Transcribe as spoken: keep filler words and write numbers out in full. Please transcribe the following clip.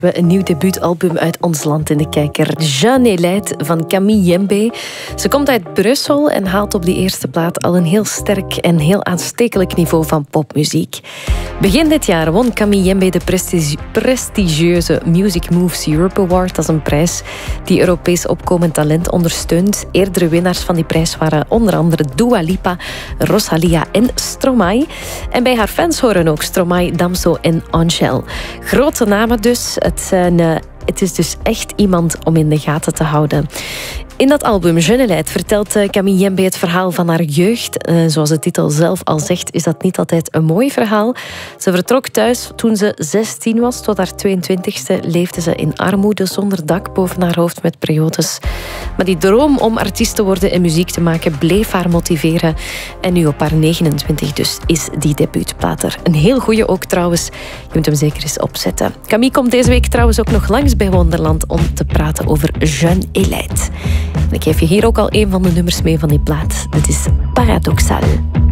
We een nieuw debuutalbum uit ons land in de kijker. Jeune et laide van Camille Yembe. Ze komt uit Brussel en haalt op die eerste plaat al een heel sterk en heel aanstekelijk niveau van popmuziek. Begin dit jaar won Camille Yembe de prestigie- prestigieuze Music Moves Europe Award. Dat is een prijs die Europees opkomend talent ondersteunt. Eerdere winnaars van die prijs waren onder andere Dua Lipa, Rosalia en Stromae. En bij haar fans horen ook Stromae, Damso en Angèle. Grote namen dus. Het, zijn, uh, het is dus echt iemand om in de gaten te houden. In dat album Jeune et laide vertelt Camille Yembe het verhaal van haar jeugd. Uh, zoals de titel zelf al zegt, is dat niet altijd een mooi verhaal. Ze vertrok thuis toen ze zestien was. Tot haar tweeëntwintigste leefde ze in armoede, zonder dak boven haar hoofd, met periodes. Maar die droom om artiest te worden en muziek te maken bleef haar motiveren. En nu op haar negenentwintig dus is die debuutplaat er. Een heel goeie ook trouwens. Je moet hem zeker eens opzetten. Camille komt deze week trouwens ook nog langs bij Wonderland om te praten over Jeune et laide. En ik geef je hier ook al een van de nummers mee van die plaat. Dit is Paradoxal.